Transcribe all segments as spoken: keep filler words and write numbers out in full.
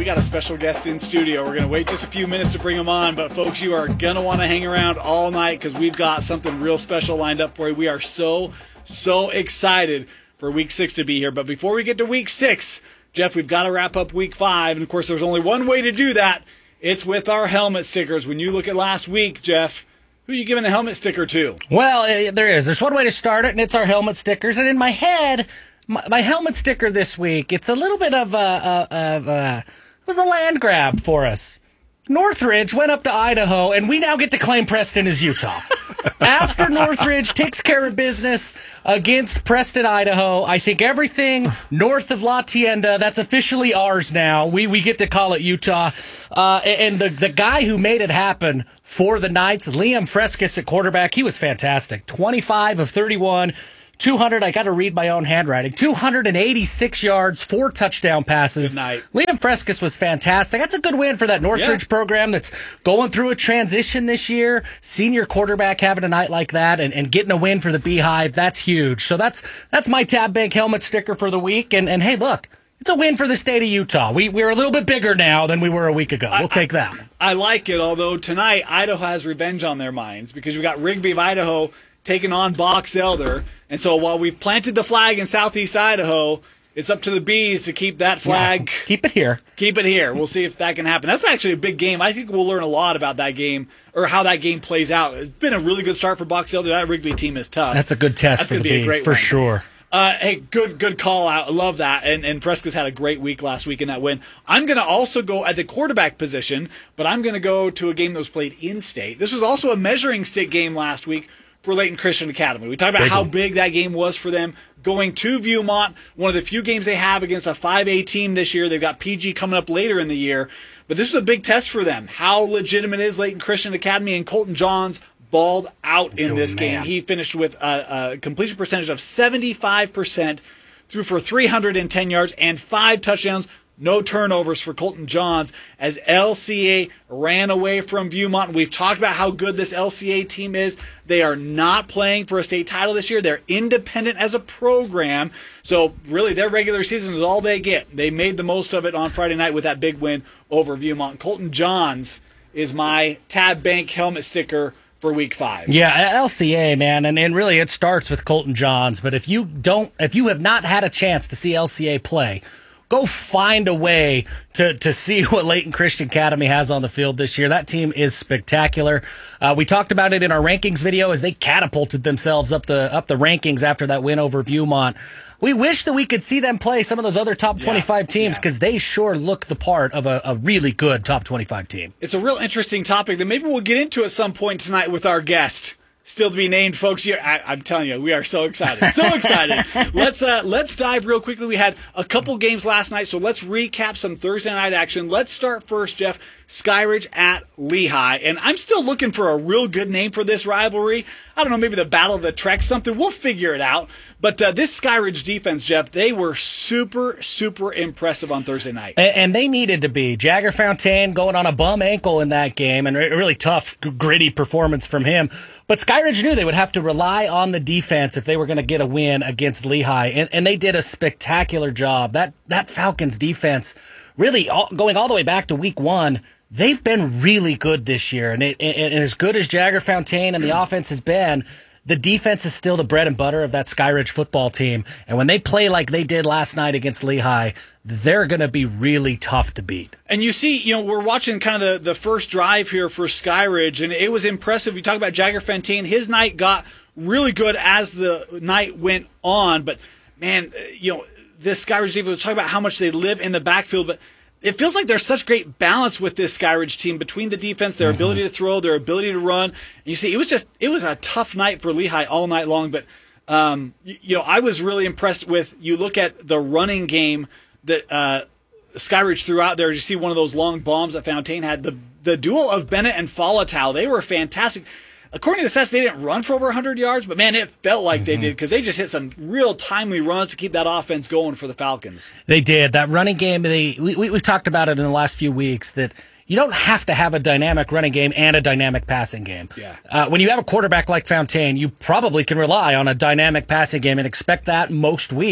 we got a special guest in studio. We're going to wait just a few minutes to bring him on, but folks, you are going to want to hang around all night because we've got something real special lined up for you. We are so, so excited for week six to be here. But before we get to week six, Jeff, we've got to wrap up week five. And of course, there's only one way to do that. It's with our helmet stickers. When you look at last week, Jeff, who are you giving a helmet sticker to? Well, uh, there is. There's one way to start it, and it's our helmet stickers. And in my head, my, my helmet sticker this week, it's a little bit of a, a, a, a it was a land grab for us. Northridge went up to Idaho, and we now get to claim Preston as Utah. After Northridge takes care of business against Preston, Idaho, I think everything north of La Tienda, that's officially ours now. We we get to call it Utah. Uh, and the, the guy who made it happen for the Knights, Liam Frescus at quarterback, he was fantastic. twenty-five of thirty-one. two hundred, I got to read my own handwriting. two hundred eighty-six yards, four touchdown passes. Good night. Liam Frescus was fantastic. That's a good win for that Northridge yeah. program that's going through a transition this year. Senior quarterback having a night like that and, and getting a win for the Beehive, that's huge. So that's that's my Tab Bank helmet sticker for the week. And, and hey, look, it's a win for the state of Utah. We, we're a little bit bigger now than we were a week ago. We'll I, take that. I, I like it, although tonight Idaho has revenge on their minds because we've got Rigby of Idaho taking on Box Elder. And so while we've planted the flag in southeast Idaho, it's up to the Bees to keep that flag. Yeah, keep it here. Keep it here. We'll see if that can happen. That's actually a big game. I think we'll learn a lot about that game or how that game plays out. It's been a really good start for Box Elder. That Rigby team is tough. That's a good test That's for gonna the be Bees, a great for one. sure. Uh, hey, good good call out. I love that. And and Fresca's had a great week last week in that win. I'm going to also go at the quarterback position, but I'm going to go to a game that was played in-state. This was also a measuring stick game last week for Layton Christian Academy. We talked about big how one. big that game was for them. Going to Viewmont, one of the few games they have against a five A team this year. They've got P G coming up later in the year. But this was a big test for them. How legitimate is Layton Christian Academy? And Colton Johns balled out in oh, this man. game. He finished with a, a completion percentage of seventy-five percent, threw for three hundred ten yards and five touchdowns. No turnovers for Colton Johns as L C A ran away from Viewmont. We've talked about how good this L C A team is. They are not playing for a state title this year. They're independent as a program. So really their regular season is all they get. They made the most of it on Friday night with that big win over Viewmont. Colton Johns is my Tab Bank helmet sticker for week five. Yeah, L C A, man, and, and really it starts with Colton Johns. But if you don't, if you have not had a chance to see L C A play, go find a way to, to see what Layton Christian Academy has on the field this year. That team is spectacular. Uh, we talked about it in our rankings video as they catapulted themselves up the up the rankings after that win over Viewmont. We wish that we could see them play some of those other top twenty-five yeah, teams because yeah. they sure look the part of a, a really good top twenty-five team. It's a real interesting topic that maybe we'll get into at some point tonight with our guest. Still to be named, folks. Here, I, I'm telling you, we are so excited, so excited. let's uh, let's dive real quickly. We had a couple games last night, so let's recap some Thursday night action. Let's start first, Jeff. Skyridge at Lehigh, and I'm still looking for a real good name for this rivalry. I don't know, maybe the Battle of the Trek, something. We'll figure it out. But uh, this Skyridge defense, Jeff, they were super, super impressive on Thursday night. And, and they needed to be. Jagger Fontaine going on a bum ankle in that game, and a really tough, gritty performance from him. But Skyridge knew they would have to rely on the defense if they were going to get a win against Lehigh, and, and they did a spectacular job. That that Falcons defense, really all, going all the way back to week one, they've been really good this year. And, it, and, and as good as Jagger Fontaine and the offense has been, the defense is still the bread and butter of that Skyridge football team. And when they play like they did last night against Lehigh, they're going to be really tough to beat. And you see, you know, we're watching kind of the, the first drive here for Skyridge, and it was impressive. You talk about Jagger Fontaine. His night got really good as the night went on. But, man, you know, this Skyridge defense, was talking about how much they live in the backfield, but it feels like there's such great balance with this Skyridge team between the defense, their mm-hmm. ability to throw, their ability to run. And you see, it was just it was a tough night for Lehigh all night long. But um, you, you know, I was really impressed with. You look at the running game that uh, Skyridge threw out there. You see one of those long bombs that Fontaine had. The the duo of Bennett and Falatau, they were fantastic. According to the stats, they didn't run for over one hundred yards, but, man, it felt like mm-hmm. they did because they just hit some real timely runs to keep that offense going for the Falcons. They did. That running game, they, we, we, we've talked about it in the last few weeks, that you don't have to have a dynamic running game and a dynamic passing game. Yeah. Uh, when you have a quarterback like Fontaine, you probably can rely on a dynamic passing game and expect that most weeks.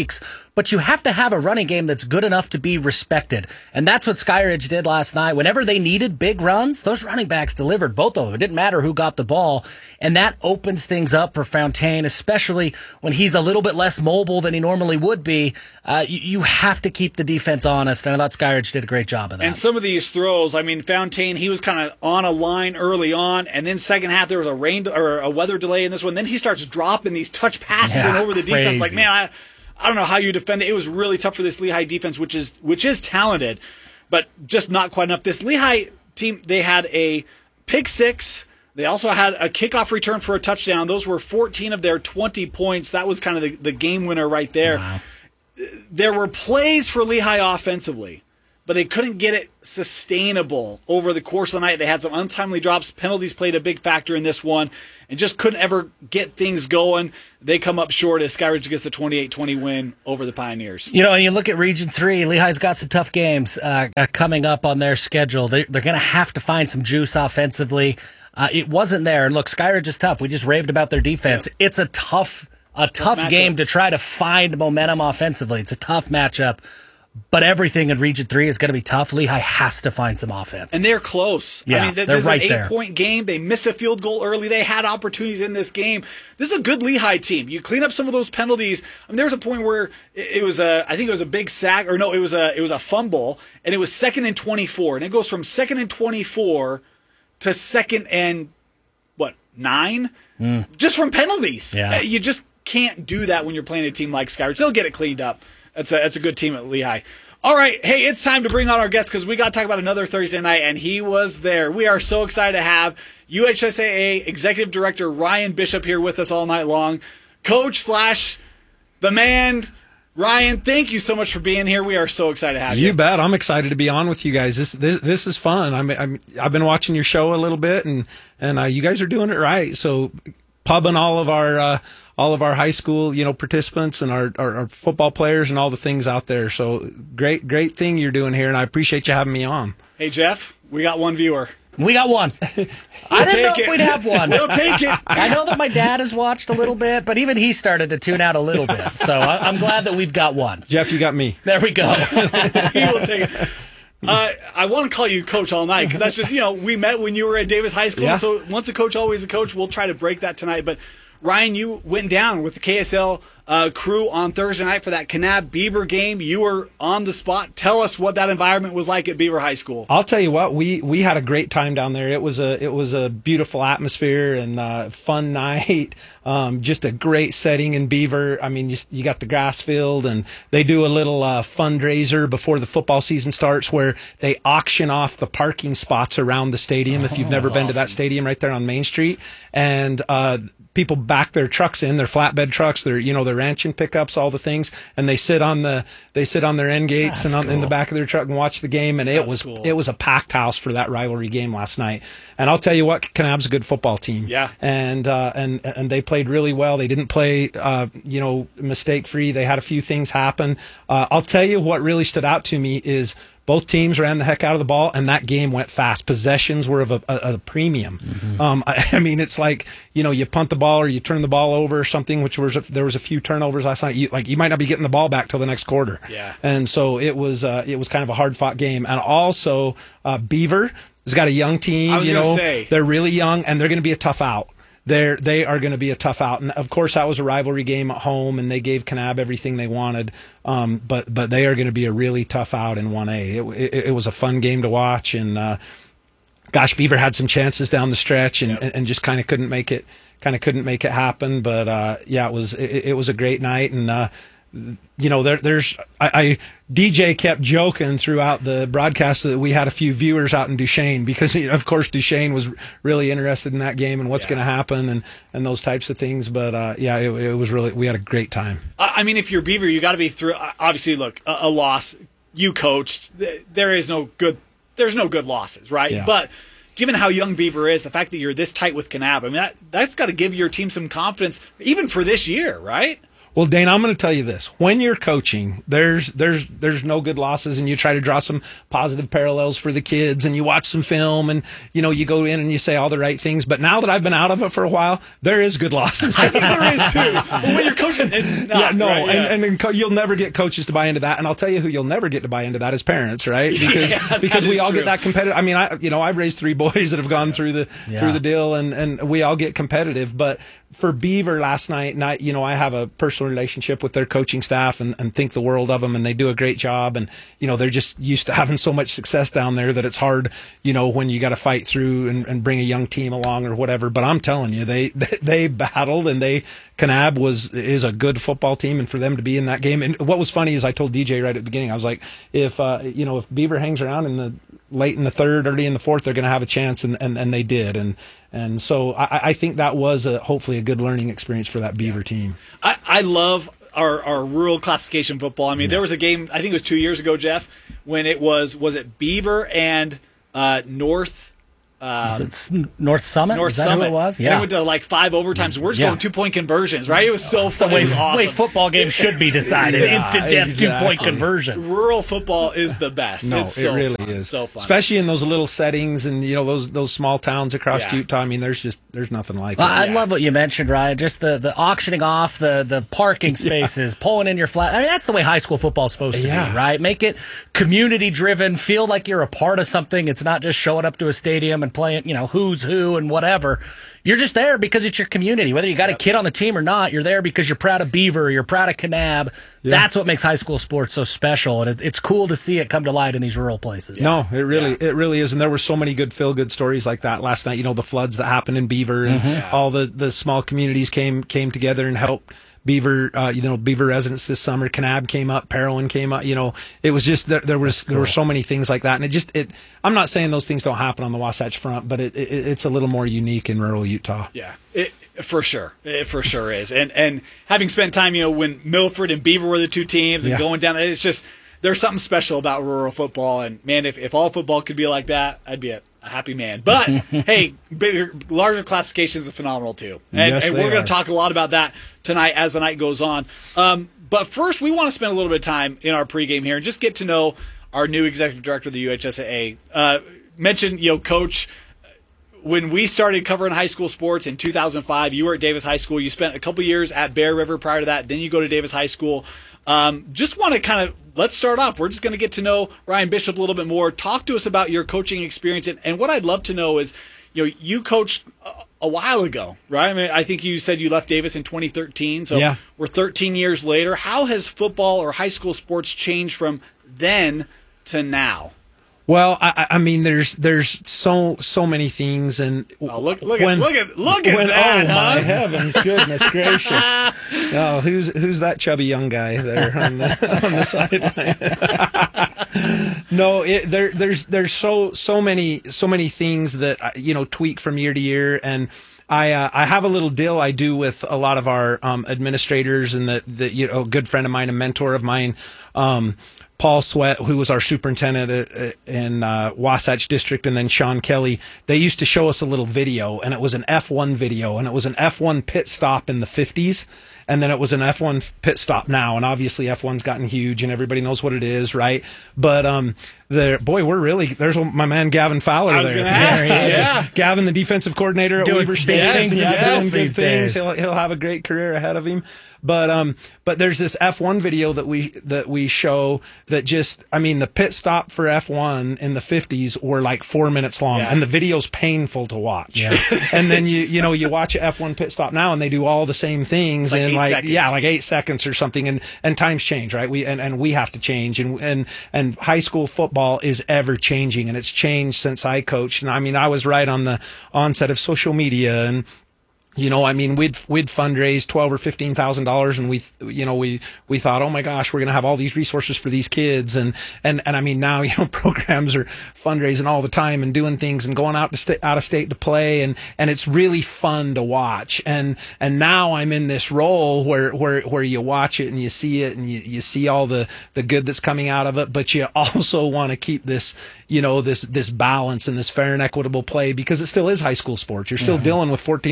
but you have to have a running game that's good enough to be respected. And that's what Skyridge did last night. Whenever they needed big runs, those running backs delivered, both of them. It didn't matter who got the ball. And that opens things up for Fontaine, especially when he's a little bit less mobile than he normally would be. Uh, you, you have to keep the defense honest, and I thought Skyridge did a great job of that. And some of these throws, I mean, Fontaine, he was kind of on a line early on, and then second half there was a rain or a weather delay in this one. Then he starts dropping these touch passes yeah, in over the crazy. defense. Like, man, I, I don't know how you defend it. It was really tough for this Lehigh defense, which is which is talented, but just not quite enough. This Lehigh team, they had a pick six. They also had a kickoff return for a touchdown. Those were fourteen of their twenty points. That was kind of the, the game winner right there. Wow. There were plays for Lehigh offensively, but they couldn't get it sustainable over the course of the night. They had some untimely drops. Penalties played a big factor in this one and just couldn't ever get things going. They come up short as Skyridge gets the twenty-eight twenty win over the Pioneers. You know, and you look at Region three, Lehigh's got some tough games uh, uh, coming up on their schedule. They, they're going to have to find some juice offensively. Uh, it wasn't there. And look, Skyridge is tough. We just raved about their defense. Yep. It's a tough a tough, tough game to try to find momentum offensively. It's a tough matchup. But everything in Region three is going to be tough. Lehigh has to find some offense. And they're close. Yeah, I mean, th- they're this right is an eight-point there. game. They missed a field goal early. They had opportunities in this game. This is a good Lehigh team. You clean up some of those penalties. I mean, there was a point where it, it was a, I think it was a big sack, or no, it was a, it was a fumble, and it was second and twenty-four. And it goes from second and twenty-four to second and, what, nine? Mm. Just from penalties. Yeah. You just can't do that when you're playing a team like Skyridge. They'll get it cleaned up. That's a, that's a good team at Lehigh. All right, hey, it's time to bring on our guest because we got to talk about another Thursday night, and he was there. We are so excited to have U H S A A Executive Director Ryan Bishop here with us all night long. Coach slash the man, Ryan, thank you so much for being here. We are so excited to have you. You bet. I'm excited to be on with you guys. This this this is fun. I'm, I'm I've been watching your show a little bit, and and uh, you guys are doing it right. So, pubbing all of our. Uh, all of our high school, you know, participants and our, our, our football players and all the things out there. So great, great thing you're doing here, and I appreciate you having me on. Hey, Jeff, we got one viewer. We got one. we'll I didn't know it. if we'd have one. We'll take it. I know that my dad has watched a little bit, but even he started to tune out a little bit. So I, I'm glad that we've got one. Jeff, you got me. There we go. He will take it. Uh, I want to call you coach all night because that's just, you know, we met when you were at Davis High School. Yeah. So once a coach, always a coach. We'll try to break that tonight. But Ryan, you went down with the K S L uh, crew on Thursday night for that Kanab Beaver game. You were on the spot. Tell us what that environment was like at Beaver High School. I'll tell you what, we, we had a great time down there. It was a it was a beautiful atmosphere and uh, fun night. Um, just a great setting in Beaver. I mean, you, you got the grass field, and they do a little uh, fundraiser before the football season starts where they auction off the parking spots around the stadium. If you've never been awesome. to that stadium right there on Main Street, and uh, people back their trucks in, their flatbed trucks, their you know their ranching pickups, all the things, and they sit on the they sit on their end gates That's and on, in the cool. back of their truck and watch the game. And it That's was cool. it was a packed house for that rivalry game last night. And I'll tell you what, Kanab's a good football team. Yeah. And uh, and and they played really well. They didn't play uh, you know mistake free. They had a few things happen. Uh, I'll tell you what really stood out to me is both teams ran the heck out of the ball, and that game went fast. Possessions were of a, a, a premium. Mm-hmm. Um, I, I mean, it's like, you know, you punt the ball or you turn the ball over or something, which was, a, there was a few turnovers last night. You, like, you might not be getting the ball back till the next quarter. Yeah. And so it was, uh, it was kind of a hard fought game. And also, uh, Beaver has got a young team, I was you gonna know, say. they're really young, and they're going to be a tough out. They're, they are going to be a tough out. And of course that was a rivalry game at home, and they gave Kanab everything they wanted. Um, but, but they are going to be a really tough out in one A. It, it, it was a fun game to watch, and, uh, gosh, Beaver had some chances down the stretch and, Yep. and, and just kind of couldn't make it, kind of couldn't make it happen. But, uh, yeah, it was, it, it was a great night. And, uh, you know, there, there's, I, I, D J kept joking throughout the broadcast that we had a few viewers out in Duchesne because, of course, Duchesne was really interested in that game and what's Yeah. going to happen and, and those types of things. But, uh, yeah, it, it was really, we had a great time. I I mean, if you're Beaver, you got to be through. Obviously, look, a, a loss. You coached. There is no good. There's no good losses, right? Yeah. But given how young Beaver is, the fact that you're this tight with Kanab, I mean, that that's got to give your team some confidence, even for this year, right? Well, Dane, I'm going to tell you this. When you're coaching, there's there's there's no good losses, and you try to draw some positive parallels for the kids, and you watch some film, and you know you go in and you say all the right things. But now that I've been out of it for a while, there is good losses. I think there is too. But when you're coaching, it's not. Yeah, no, right, yeah. and, and and co- you'll never get coaches to buy into that. And I'll tell you who you'll never get to buy into that is parents, right? Because Yeah, because that we is all true. get that competitive. I mean, I you know I've raised three boys that have gone through the Yeah. through the deal, and and we all get competitive, but. For Beaver last night, and I, you know, I have a personal relationship with their coaching staff and, and think the world of them, and they do a great job. And, you know, they're just used to having so much success down there that it's hard, you know, when you got to fight through and, and bring a young team along or whatever. But I'm telling you, they, they, they battled, and they, Kanab was, is a good football team, and for them to be in that game. And what was funny is I told D J right at the beginning, I was like, if, uh, you know, if Beaver hangs around in the, late in the third, early in the fourth, they're going to have a chance, and, and, and they did. And and so I, I think that was a, hopefully a good learning experience for that Beaver team. I, I love our, our rural classification football. I mean, there was a game, I think it was two years ago, Jeff, when it was, was it Beaver and uh, North Is it S- North Summit? North Is that Summit. who it was? And Yeah. it went to like five overtimes. We're just Yeah. going two point conversions, right? It was so That's the fun. way, It was awesome. way football games should be decided. Yeah, Instant death, exactly. two-point conversions. Rural football is the best. No, it's it so really fun. is. So fun. Especially in those little settings and, you know, those those small towns across Yeah. Utah. I mean, there's just, there's nothing like Well, it. I Yeah. love what you mentioned, Ryan. Just the, the auctioning off, the the parking spaces, pulling in your flat. I mean, that's the way high school football is supposed to Yeah. be, right? Make it community driven. Feel like you're a part of something. It's not just showing up to a stadium and playing, you know, who's who and whatever. You're just there because it's your community. Whether you got a kid on the team or not, you're there because you're proud of Beaver, you're proud of Kanab. That's what makes high school sports so special, and it, it's cool to see it come to light in these rural places. No, it really, it really is, and there were so many good feel-good stories like that last night. You know, the floods that happened in Beaver, and all the, the small communities came came together and helped Beaver. Uh, you know, Beaver residents this summer. Kanab came up, Parowan came up. You know, it was just there, there was there were so many things like that, and it just it. I'm not saying those things don't happen on the Wasatch Front, but it, it it's a little more unique in rural Utah. Yeah, it, for sure. It for sure is. And and having spent time, you know, when Milford and Beaver were the two teams and Yeah. going down, it's just, there's something special about rural football. And, man, if, if all football could be like that, I'd be a, a happy man. But, hey, bigger, larger classifications is phenomenal, too. And, Yes, and they we're going are. to talk a lot about that tonight as the night goes on. Um, but first, we want to spend a little bit of time in our pregame here and just get to know our new executive director of the U H S A A. Uh, mentioned, you know, Coach, when we started covering high school sports in two thousand five, you were at Davis High School. You spent a couple years at Bear River prior to that. Then you go to Davis High School. Um, just want to kind of, let's start off. We're just going to get to know Ryan Bishop a little bit more. Talk to us about your coaching experience. And, and what I'd love to know is, you know, you coached a, a while ago, right? I mean, I think you said you left Davis in twenty thirteen. So Yeah. we're thirteen years later. How has football or high school sports changed from then to now? Well, I, I mean, there's there's so so many things, and Oh, look, look when- at look at look at when- that, oh huh? my heavens, goodness gracious! Oh, who's who's that chubby young guy there on the on the sideline? No, it, there there's there's so so many so many things that uh, you know tweak from year to year, and I uh, I have a little deal I do with a lot of our um, administrators, and the the you know a good friend of mine, a mentor of mine. Um, Paul Sweat, who was our superintendent at, in uh, Wasatch District, and then Sean Kelly, they used to show us a little video, and it was an F one video, and it was an F one pit stop in the fifties, and then it was an F one pit stop now, and obviously F one's gotten huge, and everybody knows what it is, right? But um, there, boy, we're really, there's my man Gavin Fowler I was there. gonna ask, There he is. yeah. Gavin, the defensive coordinator at Doing Weaver big State. things Yeah, himself doing good these things. days. He'll, he'll have a great career ahead of him. But um, but there's this F one video that we that we show that just, I mean, the pit stop for F one in the fifties were like four minutes long, Yeah. and the video's painful to watch. Yeah. And then you you know you watch an F one pit stop now, and they do all the same things Like in eight like seconds. yeah like eight seconds or something, and and times change, right? We and, and we have to change, and and and high school football is ever changing, and it's changed since I coached. And I mean, I was right on the onset of social media, and you know, I mean, we'd we'd fundraise twelve or fifteen thousand dollars, and we, you know, we we thought, oh my gosh, we're gonna have all these resources for these kids, and and and I mean, now you know, programs are fundraising all the time and doing things and going out to sta- out of state to play, and and it's really fun to watch. And and now I'm in this role where where where you watch it and you see it and you you see all the the good that's coming out of it, but you also want to keep this, you know, this this balance and this fair and equitable play, because it still is high school sports. You're still dealing with fourteen to eighteen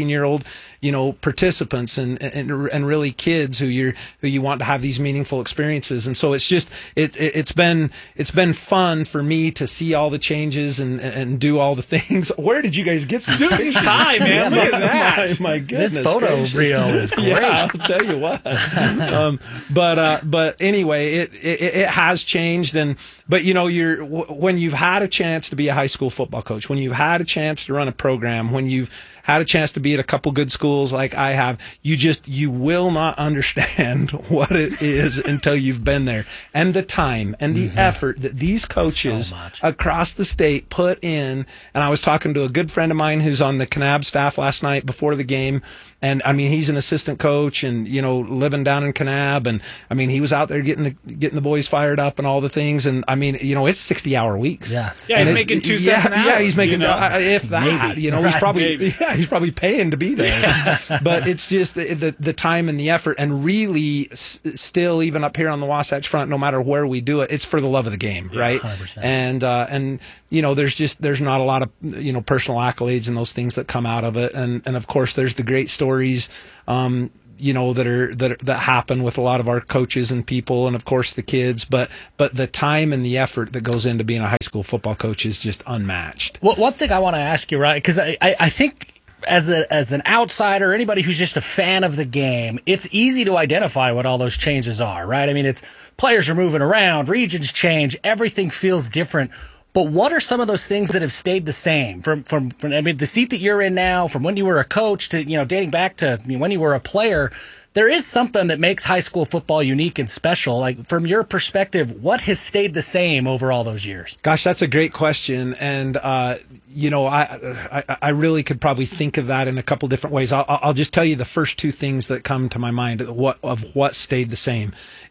eighteen year old, you know, participants and, and, and really kids who you're, who you want to have these meaningful experiences. And so it's just, it, it it's been, it's been fun for me to see all the changes and, and do all the things. Where did you guys get suit and tie, man? Look at that. My, my goodness. This photo gracious. reel is great. Yeah, I'll tell you what. um, but, uh, but anyway, it, it, it has changed. And, but you know, you're, when you've had a chance to be a high school football coach, when you've had a chance to run a program, when you've had a chance to be at a couple good schools like I have, you just, you will not understand what it is until you've been there. And the time and the mm-hmm. effort that these coaches so across the state put in. And I was talking to a good friend of mine who's on the Kanab staff last night before the game. And I mean, he's an assistant coach and, you know, living down in Kanab. And I mean, he was out there getting the, getting the boys fired up and all the things. And I mean, you know, it's sixty hour weeks. Yeah. Yeah. He's it, making two yeah, cents an hour. Yeah. He's making, you know? uh, if that, Maybe. you know, he's probably, Maybe. yeah, he's probably paying to be there. But it's just the, the, the time and the effort. And really s- still, even up here on the Wasatch Front, no matter where we do it, it's for the love of the game. Yeah, right. one hundred percent. And, uh, and, you know, there's just, there's not a lot of, you know, personal accolades and those things that come out of it. And, and of course, there's the great stories, um, you know, that are, that, that happen with a lot of our coaches and people and of course the kids, but, but the time and the effort that goes into being a high school football coach is just unmatched. Well, one thing I want to ask you, right? Cause I, I, I think as a, as an outsider, anybody who's just a fan of the game, it's easy to identify what all those changes are, right? I mean, it's players are moving around, regions change, everything feels different. But what are some of those things that have stayed the same from, from, from, I mean, the seat that you're in now, from when you were a coach to, you know, dating back to when you were a player, there is something that makes high school football unique and special. Like from your perspective, what has stayed the same over all those years? Gosh, that's a great question. And, uh, you know, I, I, I really could probably think of that in a couple different ways. I'll, I'll just tell you the first two things that come to my mind what, of what stayed the same.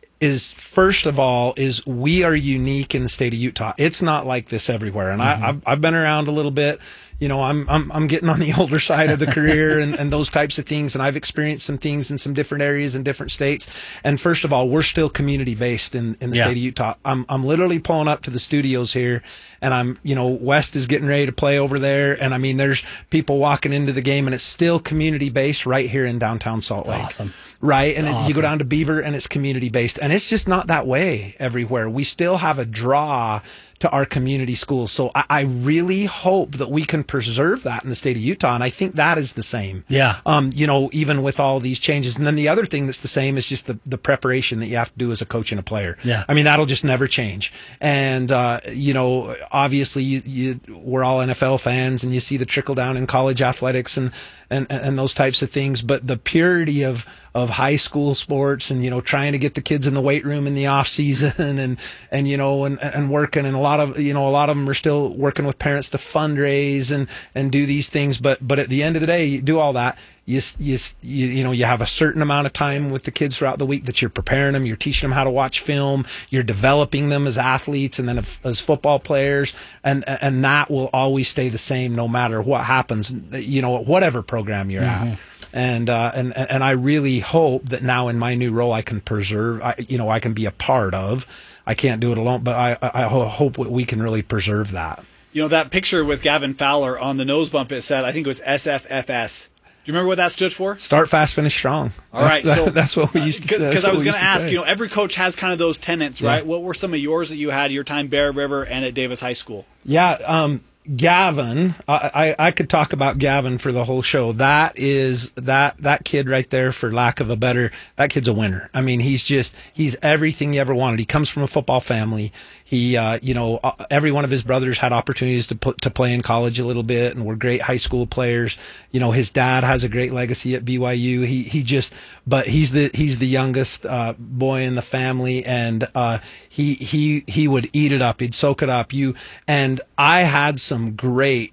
Is first of all is we are unique in the state of Utah. It's not like this everywhere. And mm-hmm. I, I've, I've been around a little bit. You know, I'm I'm I'm getting on the older side of the career and, and those types of things. And I've experienced some things in some different areas in different states. And first of all, we're still community based in, in the yeah. state of Utah. I'm I'm literally pulling up to the studios here, and I'm you know West is getting ready to play over there, and I mean there's people walking into the game, and it's still community based right here in downtown Salt Lake. That's awesome, right? And That's then awesome. You go down to Beaver, and it's community based, and it's just not that way everywhere. We still have a draw to our community schools. So I, I really hope that we can preserve that in the state of Utah. And I think that is the same. Yeah. Um, you know, even with all these changes. And then the other thing that's the same is just the, the preparation that you have to do as a coach and a player. Yeah. I mean, that'll just never change. And, uh, you know, obviously you, you, we're all N F L fans and you see the trickle down in college athletics and, and, and those types of things. But the purity of, of high school sports and, you know, trying to get the kids in the weight room in the off season and, and, you know, and, and working. And a lot of, you know, a lot of them are still working with parents to fundraise and, and do these things. But, but at the end of the day, you do all that. You, you, you, you know, you have a certain amount of time with the kids throughout the week that you're preparing them. You're teaching them how to watch film. You're developing them as athletes and then as football players. And, and that will always stay the same no matter what happens, you know, whatever program you're mm-hmm. at. And, uh, and, and I really hope that now in my new role, I can preserve, I, you know, I can be a part of, I can't do it alone, but I, I hope we can really preserve that. You know, that picture with Gavin Fowler on the nose bump, it said, I think it was S F F S. Do you remember what that stood for? Start fast, finish strong. All right. That's, so that, that's what we used to Because I was going to ask, say. you know, every coach has kind of those tenets, right? Yeah. What were some of yours that you had your time Bear River and at Davis High School? Yeah. Um, Gavin, I, I, I could talk about Gavin for the whole show. That is, that, that kid right there, for lack of a better, that kid's a winner. I mean, he's just, he's everything you ever wanted. He comes from a football family. He, uh, you know, every one of his brothers had opportunities to put, to play in college a little bit and were great high school players. You know, his dad has a great legacy at B Y U. He, he just, but he's the, he's the youngest, uh, boy in the family. And, uh, he, he, he would eat it up. He'd soak it up. You, and I had some great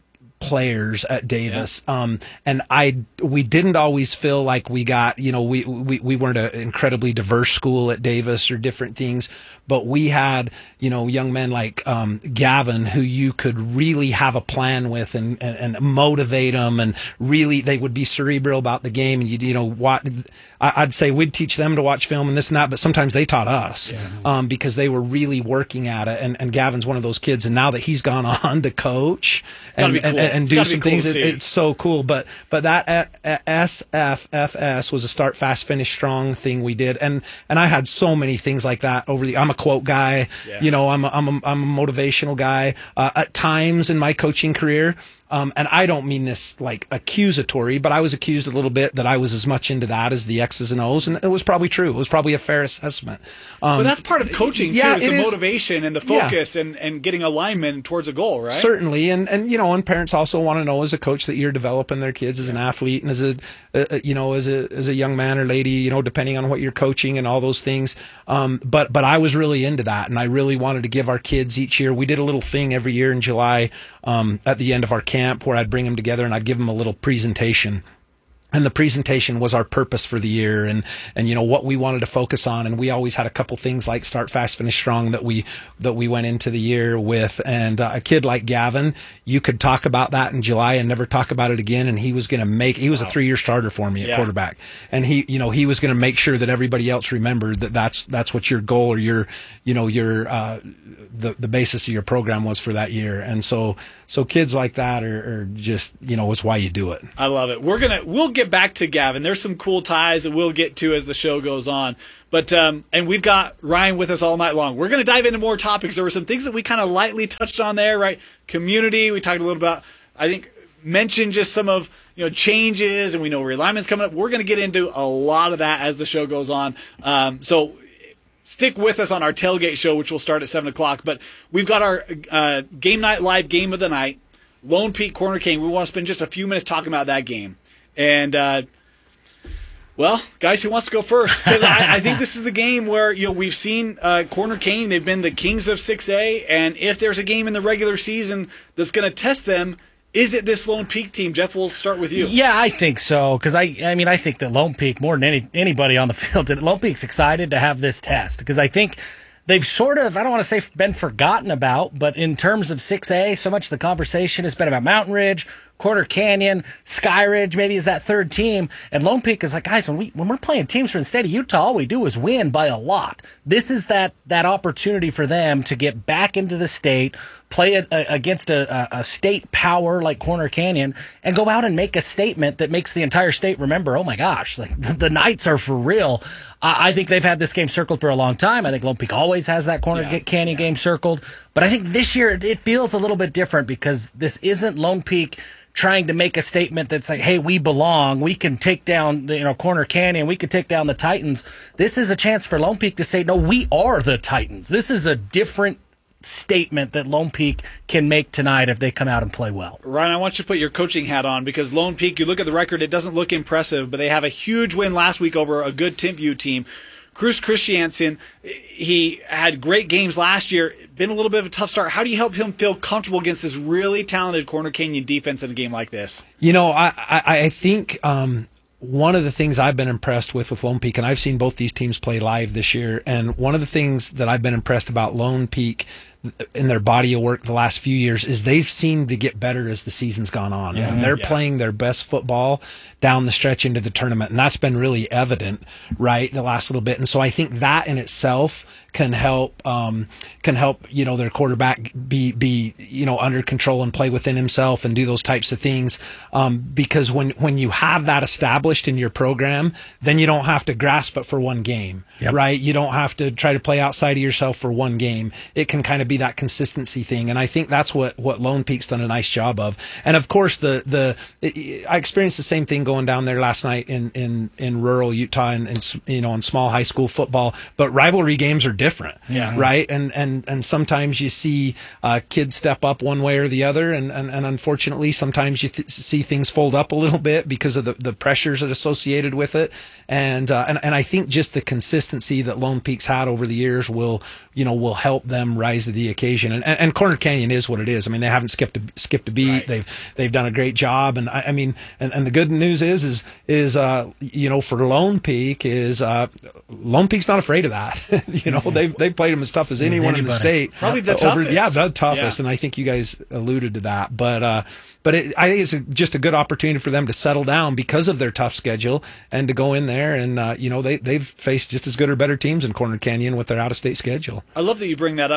players at Davis. Yeah. Um, and I, we didn't always feel like we got, you know, we, we, we weren't an incredibly diverse school at Davis or different things, but we had, you know, young men like, um, Gavin, who you could really have a plan with and, and, and motivate them, and really, they would be cerebral about the game. And you, you know, what, I'd say we'd teach them to watch film and this and that, but sometimes they taught us, yeah. um, because they were really working at it. And, and Gavin's one of those kids. And now that he's gone on to coach and, cool. and, and do gotta be some cool things. to It, see. it's so cool. But but that S F F S was a start fast, finish strong thing we did, and and I had so many things like that over the. I'm a quote guy, Yeah. you know. I'm a, I'm a, I'm a motivational guy. Uh, at times in my coaching career. Um, and I don't mean this like accusatory, but I was accused a little bit that I was as much into that as the X's and O's, and it was probably true. It was probably a fair assessment. Um, But that's part of coaching too, yeah, is it the is. motivation and the Yeah. focus and, and getting alignment towards a goal, right? Certainly, and and you know, and parents also want to know as a coach that you're developing their kids as an athlete and as a, a you know as a as a young man or lady, you know, depending on what you're coaching and all those things. Um, but but I was really into that, and I really wanted to give our kids each year. We did a little thing every year in July um, at the end of our camp where I'd bring them together and I'd give them a little presentation. And the presentation was our purpose for the year and, and, you know, what we wanted to focus on. And we always had a couple things like start fast, finish strong that we, that we went into the year with. And uh, a kid like Gavin, you could talk about that in July and never talk about it again. And he was going to make, he was a three year starter for me at Yeah. quarterback. And he, you know, he was going to make sure that everybody else remembered that that's, that's what your goal or your, you know, your, uh, the, the basis of your program was for that year. And so, so kids like that are, are just, you know, it's why you do it. I love it. We're gonna we'll get back to Gavin. There's some cool ties that we'll get to as the show goes on. But um, and we've got Ryan with us all night long. We're gonna dive into more topics. There were some things that we kind of lightly touched on there, right? Community. We talked a little about. I think mentioned just some of you know changes, and we know realignment's coming up. We're gonna get into a lot of that as the show goes on. Um, so. Stick with us on our tailgate show, which will start at seven o'clock. But we've got our uh, game night live game of the night, Lone Peak Corner King. We want to spend just a few minutes talking about that game. And, uh, well, guys, who wants to go first? Because I, I think this is the game where you know we've seen uh, Corner King. They've been the kings of six A. And if there's a game in the regular season that's going to test them, is it this Lone Peak team? Jeff, we'll start with you. Yeah, I think so. Because I, I mean, I think that Lone Peak, more than any anybody on the field, Lone Peak's excited to have this test. Because I think they've sort of, I don't want to say been forgotten about, but in terms of six A, so much of the conversation has been about Mountain Ridge, Corner Canyon, Sky Ridge, maybe is that third team. And Lone Peak is like, guys, when we when we're playing teams from the state of Utah, all we do is win by a lot. This is that that opportunity for them to get back into the state, play a, a, against a, a state power like Corner Canyon, and go out and make a statement that makes the entire state remember, oh my gosh, like the, the Knights are for real. I, I think they've had this game circled for a long time. I think Lone Peak always has that Corner Yeah, Canyon yeah. game circled. But I think this year it feels a little bit different because this isn't Lone Peak trying to make a statement that's like, hey, we belong. We can take down the, you know, Corner Canyon. We can take down the Titans. This is a chance for Lone Peak to say, no, we are the Titans. This is a different statement that Lone Peak can make tonight if they come out and play well. Ryan, I want you to put your coaching hat on because Lone Peak, you look at the record, it doesn't look impressive, but they have a huge win last week over a good Timpview team. Cruz Christiansen, he had great games last year, been a little bit of a tough start. How do you help him feel comfortable against this really talented Corner Canyon defense in a game like this? You know, I, I, I think um, one of the things I've been impressed with with Lone Peak, and I've seen both these teams play live this year, and one of the things that I've been impressed about Lone Peak in their body of work the last few years is they've seemed to get better as the season's gone on. Yeah. And they're Yeah. playing their best football down the stretch into the tournament. And that's been really evident, right, the last little bit. And so I think that in itself can help, um, can help, you know, their quarterback be, be, you know, under control and play within himself and do those types of things. Um, because when, when you have that established in your program, then you don't have to grasp it for one game, Yep. right? You don't have to try to play outside of yourself for one game. It can kind of be that consistency thing. And I think that's what, what Lone Peak's done a nice job of. And of course, the, the, it, I experienced the same thing going down there last night in, in, in rural Utah and, and, you know, in small high school football, but rivalry games are different, Yeah. right? And, and, and sometimes you see, uh, kids step up one way or the other. And, and, and unfortunately, sometimes you th- see things fold up a little bit because of the, the pressures that are associated with it. And, uh, and, and I think just the consistency that Lone Peak's had over the years will, you know, will help them rise to the occasion. And, and, and Corner Canyon is what it is. I mean, they haven't skipped a, skipped a beat. Right. They've, they've done a great job. And I, I mean, and, and the good news is, is, is, uh, you know, for Lone Peak is, uh, Lone Peak's not afraid of that. you know, they've, they've played them as tough as anyone in the anybody. state. Probably the Over- toughest. Yeah, the toughest. Yeah. And I think you guys alluded to that. But, uh, but it, I think it's a, just a good opportunity for them to settle down because of their tough schedule and to go in there. And, uh, you know, they, they've faced just as good or better teams in Corner Canyon with their out of state schedule. I love that you bring that up because I think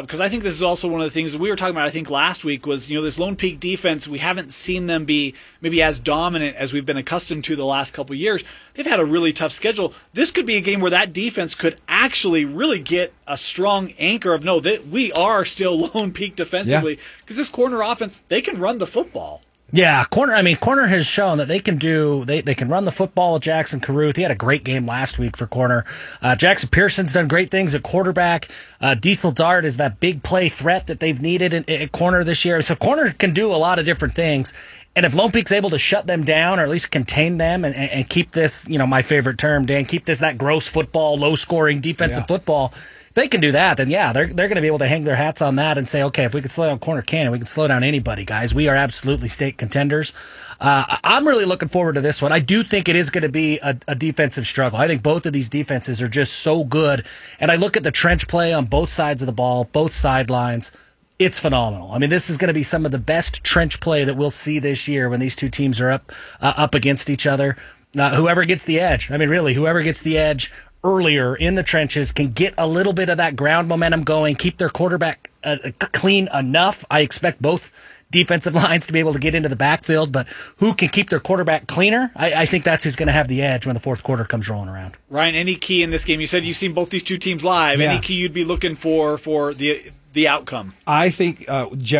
this is also one of the things that we were talking about, I think, last week was, you know, this Lone Peak defense, we haven't seen them be maybe as dominant as we've been accustomed to the last couple of years. They've had a really tough schedule. This could be a game where that defense could actually really get a strong anchor of, no, that we are still Lone Peak defensively, because yeah. this corner offense, they can run the football. Yeah, corner. I mean, corner has shown that they can do. They, they can run the football with Jackson Caruth. He had a great game last week for corner. Uh, Jackson Pearson's done great things at quarterback. Uh, Diesel Dart is that big play threat that they've needed in, at corner this year. So corner can do a lot of different things. And if Lone Peak's able to shut them down or at least contain them and, and, and keep this, you know, my favorite term, Dan, keep this that gross football, low scoring defensive yeah. football. If they can do that, then yeah, they're they're going to be able to hang their hats on that and say, okay, if we can slow down Corner Cannon, we can slow down anybody, guys. We are absolutely state contenders. Uh, I'm really looking forward to this one. I do think it is going to be a, a defensive struggle. I think both of these defenses are just so good. And I look at the trench play on both sides of the ball, both sidelines. It's phenomenal. I mean, this is going to be some of the best trench play that we'll see this year when these two teams are up uh, up against each other. Uh, whoever gets the edge, I mean, really, whoever gets the edge earlier in the trenches can get a little bit of that ground momentum going, keep their quarterback uh, clean enough. I expect both defensive lines to be able to get into the backfield, but who can keep their quarterback cleaner? I, I think that's who's going to have the edge when the fourth quarter comes rolling around. Ryan, any key in this game? You said you've seen both these two teams live. Yeah. Any key you'd be looking for for the the outcome? I think uh,